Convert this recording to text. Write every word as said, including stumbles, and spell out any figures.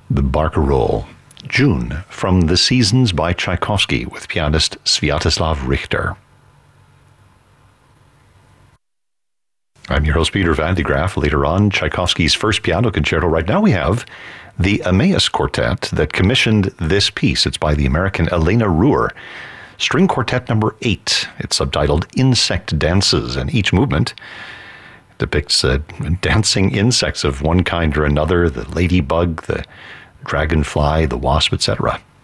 The Barcarolle, June, from The Seasons by Tchaikovsky with pianist Sviatoslav Richter. I'm your host, Peter Van de Graaff. Later on, Tchaikovsky's first piano concerto. Right now we have the Emmaus Quartet that commissioned this piece. It's by the American Elena Ruhr. String Quartet number eight. It's subtitled Insect Dances, and each movement depicts uh, dancing insects of one kind or another, the ladybug, the dragonfly, the wasp, et cetera.